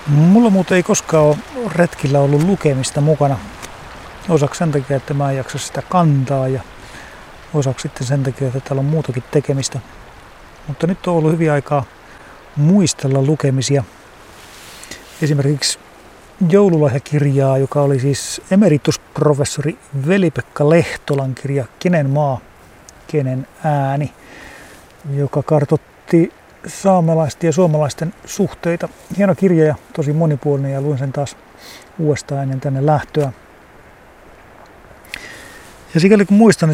Mulla muuten ei koskaan ole retkillä ollut lukemista mukana. Osaksi sen takia, että mä en jaksa sitä kantaa ja osaksi sitten sen takia, että täällä on muutakin tekemistä. Mutta nyt on ollut hyvin aikaa muistella lukemisia. Esimerkiksi joululahjakirjaa, joka oli siis emeritusprofessori Veli-Pekka Lehtolan kirja Kenen maa, kenen ääni, joka kartoitti saamelaisten ja suomalaisten suhteita. Hieno kirja ja tosi monipuolinen ja luin sen taas uudestaan ennen tänne lähtöä. Ja sikäli kun muistan, niin